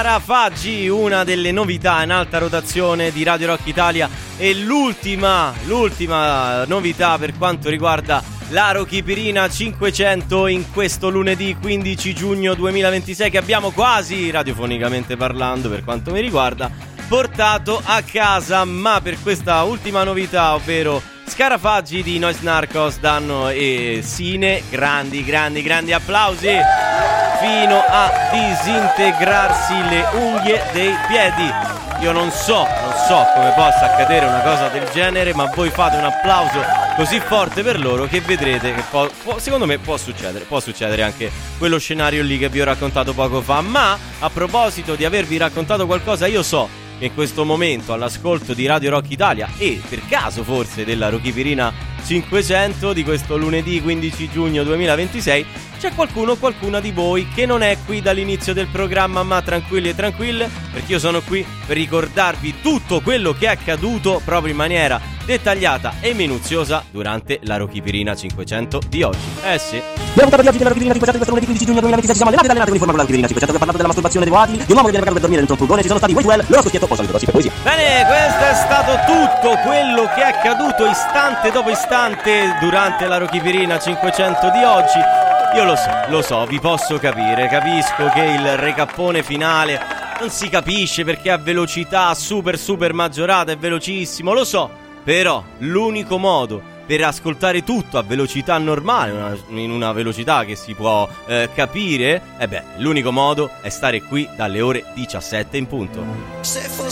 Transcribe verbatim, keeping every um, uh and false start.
Scarafaggi, una delle novità in alta rotazione di Radio Rock Italia e l'ultima, l'ultima novità per quanto riguarda la Rockipirina cinquecento in questo lunedì quindici giugno duemilaventisei che abbiamo quasi, radiofonicamente parlando per quanto mi riguarda, portato a casa. Ma per questa ultima novità, ovvero Scarafaggi di Noise Narcos, Danno e Sine, grandi, grandi, grandi applausi fino a disintegrarsi le unghie dei piedi. Io non so, non so come possa accadere una cosa del genere, ma voi fate un applauso così forte per loro che vedrete che può, può, secondo me può succedere, può succedere anche quello scenario lì che vi ho raccontato poco fa. Ma a proposito di avervi raccontato qualcosa, io so che in questo momento all'ascolto di Radio Rock Italia e per caso forse della Rockipirina cinquecento di questo lunedì quindici giugno duemilaventisei c'è qualcuno o qualcuna di voi che non è qui dall'inizio del programma, ma tranquilli e tranquille, perché io sono qui per ricordarvi tutto quello che è accaduto proprio in maniera dettagliata e minuziosa durante la Rockipirina cinquecento di oggi. Eh sì. La puntata di oggi della Rockipirina cinquecento questo lunedì quindici giugno duemilaventisei siamo allenati ed allenati con il formato della Rockipirina cinquecento che ha parlato della masturbazione dei volatili, di un uomo che viene pagato per dormire dentro un furgone, ci sono stati Way Well, loro scocchietto, poi solito gossip e poesia. Bene, questo è stato tutto quello che è accaduto istante dopo istante durante la Rockipirina cinquecento di oggi. Io lo so, lo so, vi posso capire, capisco che il recappone finale non si capisce perché a velocità super super maggiorata è velocissimo, lo so, però l'unico modo per ascoltare tutto a velocità normale, una, in una velocità che si può eh, capire, e eh beh, l'unico modo è stare qui dalle ore diciassette in punto. Se